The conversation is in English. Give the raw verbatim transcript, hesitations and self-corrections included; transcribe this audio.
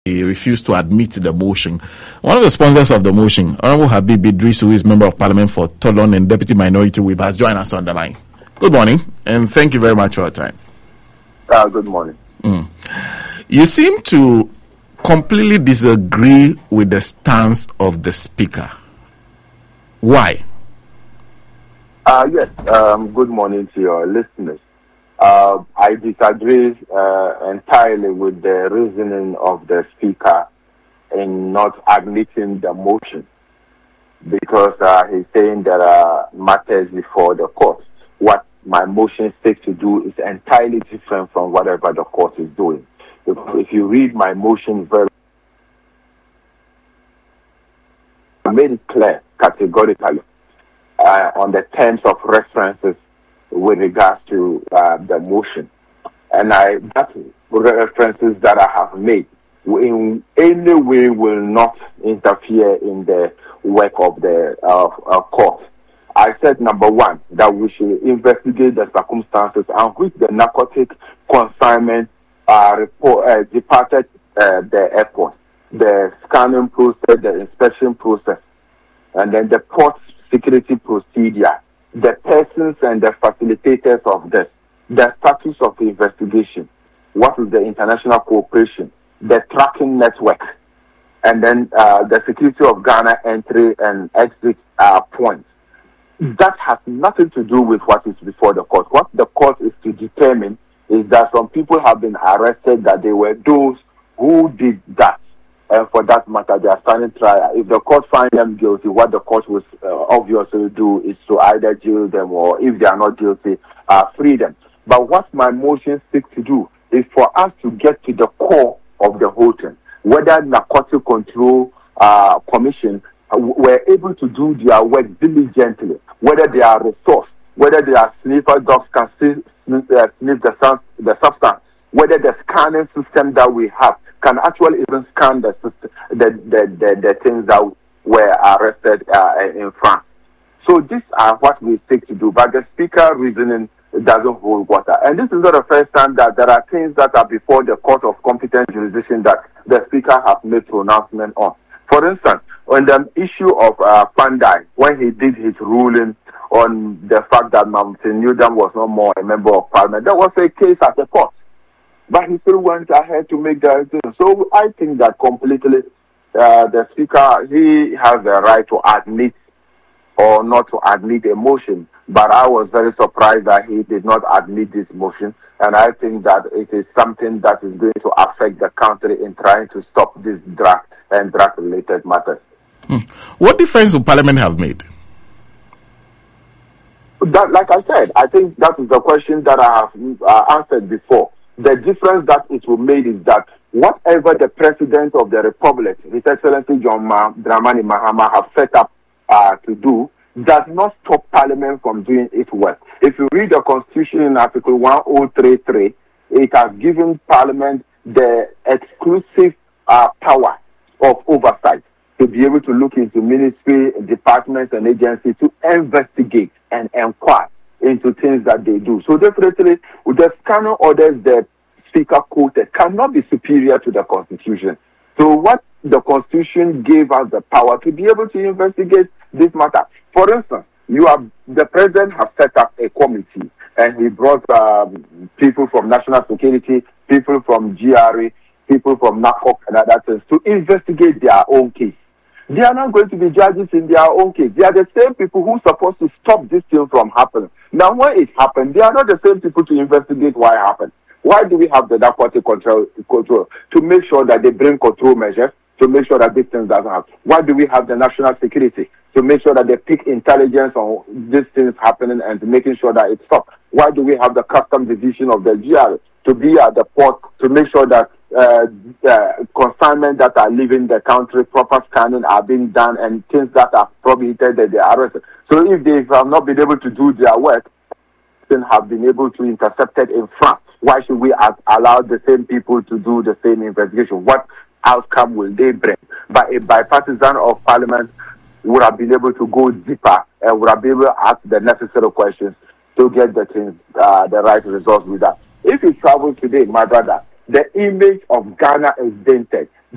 he refused to admit the motion. One of the sponsors of the motion, Honorable Habib Idris, who is Member of Parliament for Tolon and Deputy Minority Whip, has joined us on the line. Good morning, and thank you very much for your time. Uh, good morning. Mm. You seem to completely disagree with the stance of the Speaker. Why? Uh, yes, um, good morning to your listeners. Uh, I disagree uh, entirely with the reasoning of the Speaker in not admitting the motion, because uh, he's saying there are matters before the court. What my motion seeks to do is entirely different from whatever the court is doing. If, if you read my motion very, I made it clear categorically uh, on the terms of references with regards to uh, the motion. And I, that references that I have made in any way will not interfere in the work of the uh, uh, court. I said, number one, that we should investigate the circumstances on which the narcotic consignment uh, report, uh, departed uh, the airport, the scanning process, the inspection process, and then the port security procedure, the persons and the facilitators of this, the status of the investigation, what is the international cooperation, the tracking network, and then uh, the security of Ghana entry and exit uh, points. That has nothing to do with what is before the court. What the court is to determine is that some people have been arrested, that they were those who did that. And for that matter, they are standing trial. If the court finds them guilty, what the court will uh, obviously do is to either jail them, or if they are not guilty, uh, free them. But what my motion seeks to do is for us to get to the core of the whole thing. Whether Narcotic Control uh, Commission uh, were able to do their work diligently, whether they are resourced, whether they are sniffer dogs can sniff, uh, sniff the, the substance, whether the scanning system that we have can actually even scan the system, the, the, the, the things that were arrested uh, in France. So these are what we seek to do, but the Speaker reasoning doesn't hold water. And this is not the first time that there are things that are before the court of competent jurisdiction that the Speaker has made pronouncement on. For instance, on the issue of uh, Pandai, when he did his ruling on the fact that Mountain Newdam was no more a member of Parliament, there was a case at the court. But he still went ahead to make the decision. So I think that completely uh, the Speaker, he has the right to admit or not to admit a motion. But I was very surprised that he did not admit this motion. And I think that it is something that is going to affect the country in trying to stop this drug and drug-related matters. Hmm. What difference would Parliament have made? That, like I said, I think that is the question that I have uh, answered before. The difference that it will make is that whatever the President of the Republic, His Excellency John Ma- Dramani Mahama, have set up uh, to do, does not stop Parliament from doing its work. If you read the Constitution in Article one oh three three, it has given Parliament the exclusive uh, power of oversight to be able to look into ministry, departments, and agencies to investigate and inquire into things that they do. So definitely, with the scanning orders the Speaker quoted cannot be superior to the Constitution. So what the Constitution gave us the power to be able to investigate this matter. For instance, you have the President has set up a committee, and he brought um, people from National Security, people from G R A, people from NACOC and other things to investigate their own case. They are not going to be judges in their own case. They are the same people who are supposed to stop this thing from happening. Now, when it happened, they are not the same people to investigate why it happened. Why do we have the narcotic control, control? To make sure that they bring control measures, to make sure that this thing doesn't happen. Why do we have the national security? To make sure that they pick intelligence on these things happening and making sure that it stops. Why do we have the customs division of the G R A? To be at the port, to make sure that uh, the consignment that are leaving the country, proper scanning are being done, and things that are prohibited that they are arrested. So if they have not been able to do their work, then have been able to intercept it in France, why should we have allowed the same people to do the same investigation? What outcome will they bring? But a bipartisan of Parliament would have been able to go deeper and would have been able to ask the necessary questions to get the things, uh, the right results with that. If you travel today, my brother, the image of Ghana is dented.